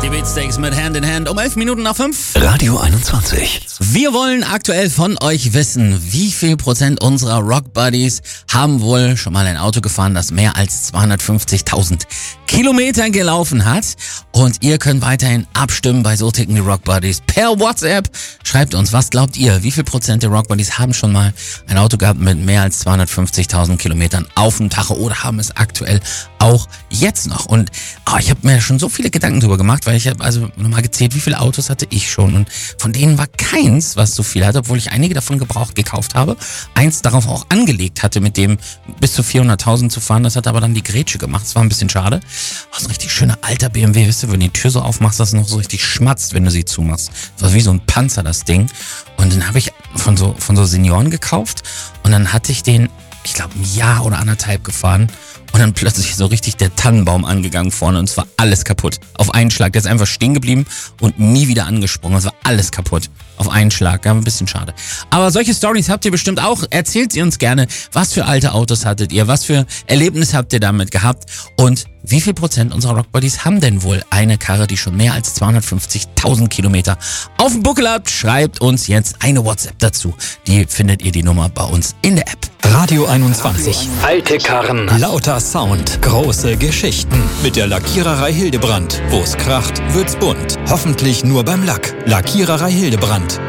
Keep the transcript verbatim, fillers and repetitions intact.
Die Beatsteaks mit Hand in Hand um elf Minuten nach fünf. Radio einundzwanzig. Wir wollen aktuell von euch wissen, wie viel Prozent unserer Rock Buddies haben wohl schon mal ein Auto gefahren, das mehr als zweihundertfünfzigtausend Kilometer gelaufen hat. Und ihr könnt weiterhin abstimmen bei So ticken die Rock Buddies per WhatsApp. Schreibt uns, was glaubt ihr, wie viel Prozent der Rock Buddies haben schon mal ein Auto gehabt mit mehr als zweihundertfünfzigtausend Kilometern auf dem Tacho oder haben es aktuell auch jetzt noch. Und oh, ich habe mir schon so viele Gedanken drüber gemacht, weil ich habe also nochmal gezählt, wie viele Autos hatte ich schon. Und von denen war keins, was so viel hatte, obwohl ich einige davon gebraucht gekauft habe. Eins darauf auch angelegt hatte, mit dem bis zu vierhunderttausend zu fahren. Das hat aber dann die Grätsche gemacht. Das war ein bisschen schade. Oh, so ein richtig schöner alter B M W. Wisst ihr, wenn du die Tür so aufmachst, dass es noch so richtig schmatzt, wenn du sie zumachst. Das war wie so ein Panzer, das Ding. Und den habe ich von so, von so Senioren gekauft. Und dann hatte ich den, ich glaube, ein Jahr oder anderthalb gefahren. Und dann plötzlich so richtig der Tannenbaum angegangen vorne und es war alles kaputt. Auf einen Schlag. Der ist einfach stehen geblieben und nie wieder angesprungen. Es war alles kaputt. Auf einen Schlag. Ja, ein bisschen schade. Aber solche Stories habt ihr bestimmt auch. Erzählt sie uns gerne. Was für alte Autos hattet ihr? Was für Erlebnisse habt ihr damit gehabt? Und wie viel Prozent unserer Rock Buddies haben denn wohl eine Karre, die schon mehr als zweihundertfünfzigtausend Kilometer auf dem Buckel hat? Schreibt uns jetzt eine WhatsApp dazu. Die findet ihr die Nummer bei uns in der App. Radio einundzwanzig. Alte Karren. Lauter Sound. Große Geschichten. Mit der Lackiererei Hildebrand. Wo's kracht, wird's bunt. Hoffentlich nur beim Lack. Lackiererei Hildebrand.